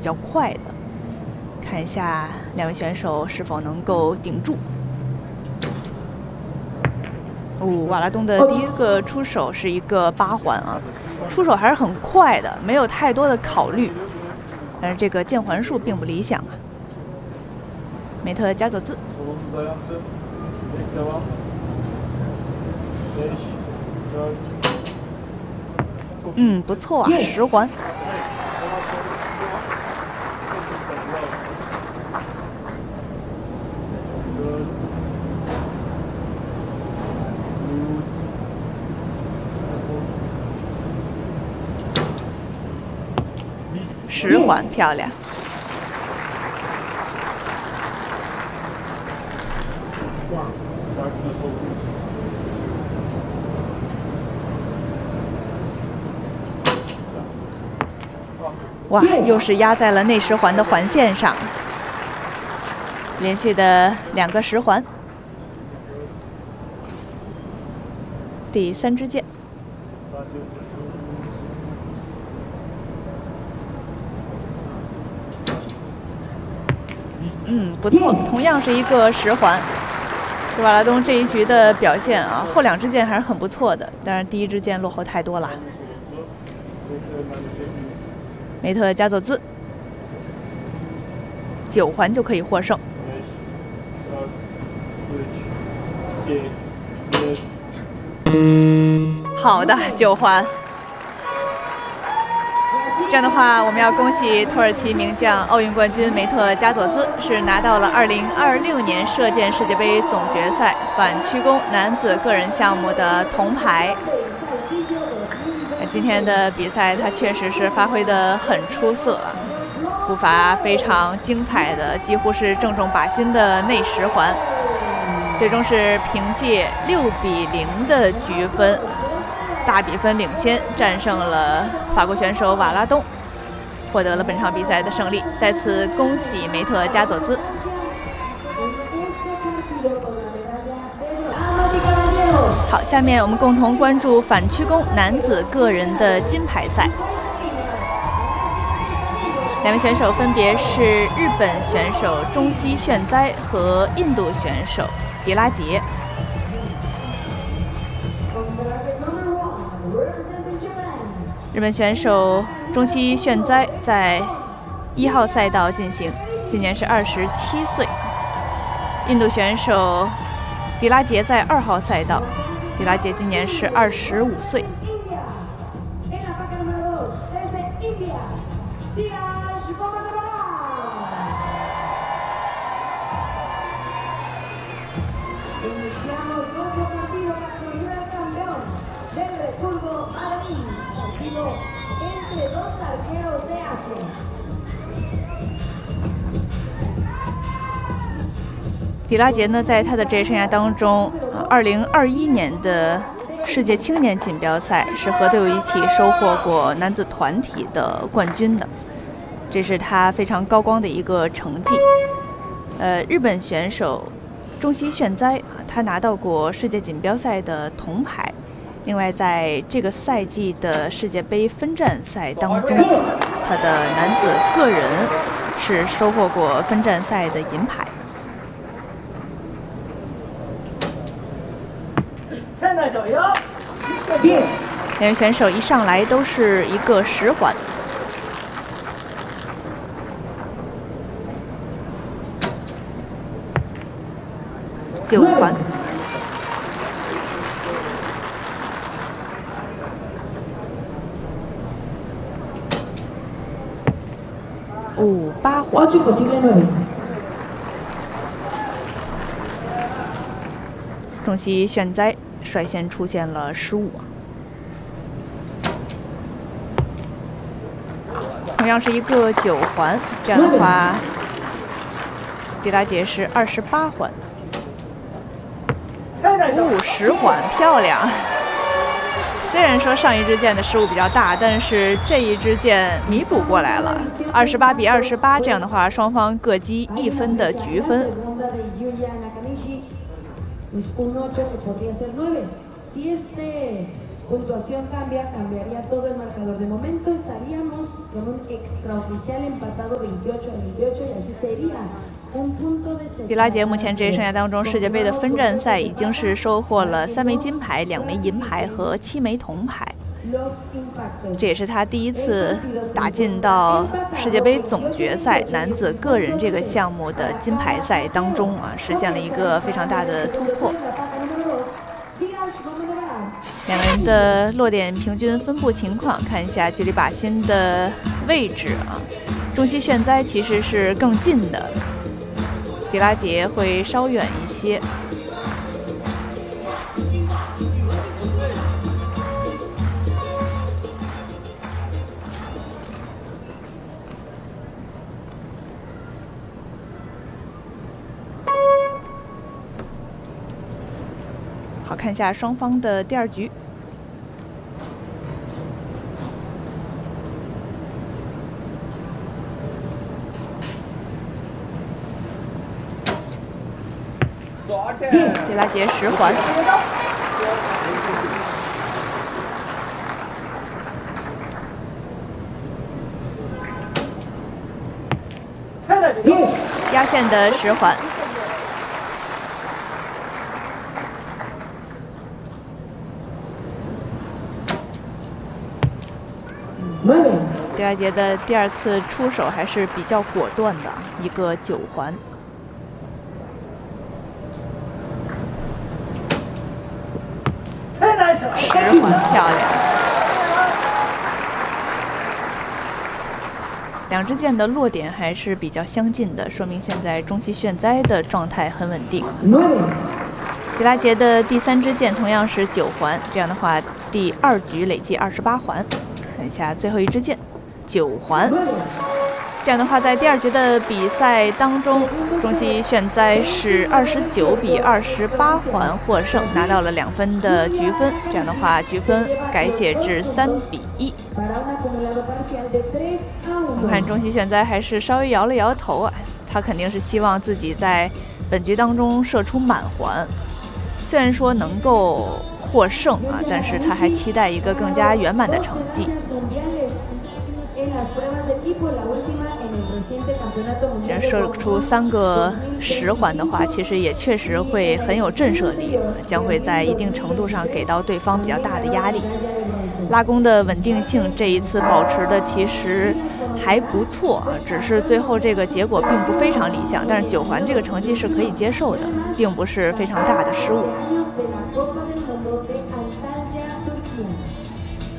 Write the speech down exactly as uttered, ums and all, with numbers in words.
较快的。看一下两位选手是否能够顶住。哦，瓦拉东的第一个出手是一个八环啊，出手还是很快的，没有太多的考虑。但是这个键环数并不理想啊。梅特加佐兹。嗯，不错啊，十环。十环，漂亮。哇，又是压在了内十环的环线上，连续的两个十环。第三支箭。嗯，不错，同样是一个十环。这瓦拉东这一局的表现啊，后两支箭还是很不错的，但是第一支箭落后太多了。梅特加佐兹，九环就可以获胜。好的，九环。这样的话，我们要恭喜土耳其名将奥运冠军梅特加佐兹，是拿到了二零二六年射箭世界杯总决赛反曲弓男子个人项目的铜牌。今天的比赛，他确实是发挥得很出色，步伐非常精彩的，几乎是正中靶心的内十环，最终是凭借六比零的局分，大比分领先，战胜了法国选手瓦拉东，获得了本场比赛的胜利。再次恭喜梅特加佐兹。好，下面我们共同关注反曲弓男子个人的金牌赛。两位选手分别是日本选手中西炫哉和印度选手迪拉杰。日本选手中西炫哉在一号赛道进行，今年是二十七岁。印度选手迪拉杰在二号赛道，迪拉杰今年是二十五岁。迪拉杰呢，在他的职业生涯当中，二零二一年的世界青年锦标赛是和队友一起收获过男子团体的冠军的，这是他非常高光的一个成绩。呃，日本选手中西炫哉啊，他拿到过世界锦标赛的铜牌。另外，在这个赛季的世界杯分站赛当中，他的男子个人是收获过分站赛的银牌。两位选手一上来都是一个十环，九环，五八环。中西炫哉率先出现了失误，同样是一个九环，这样的话，迪拉杰是二十八环，哦，十环，漂亮。虽然说上一支箭的失误比较大，但是这一支箭弥补过来了，二十八比二十八，这样的话，双方各积一分的局分。 puntuación cambia, cambiaría todo el marcador. De momento estaríamos con un extraoficial empatado veintiocho a veintiocho y así sería。迪拉杰目前职业生涯当中，世界杯的分站赛已经是收获了三枚金牌、两枚银牌和七枚铜牌。这也是他第一次打进到世界杯总决赛男子个人这个项目的金牌赛当中啊，实现了一个非常大的突破。两个人的落点平均分布情况，看一下距离靶心的位置啊，中西炫哉其实是更近的。迪拉杰会稍远一些。好，看一下双方的第二局。迪拉杰十环，压线的十环。迪拉杰的第二次出手还是比较果断的，一个九环。十环漂亮，两支箭的落点还是比较相近的，说明现在中西炫哉的状态很稳定。迪拉杰的第三支箭同样是九环，这样的话第二局累计二十八环。看一下最后一支箭，九环。这样的话，在第二局的比赛当中，中西炫哉是二十九比二十八环获胜，拿到了两分的局分。这样的话，局分改写至三比一。我们看中西炫哉还是稍微摇了摇头啊，他肯定是希望自己在本局当中射出满环。虽然说能够获胜啊，但是他还期待一个更加圆满的成绩。射出三个十环的话，其实也确实会很有震慑力，将会在一定程度上给到对方比较大的压力。拉弓的稳定性这一次保持的其实还不错啊，只是最后这个结果并不非常理想，但是九环这个成绩是可以接受的，并不是非常大的失误。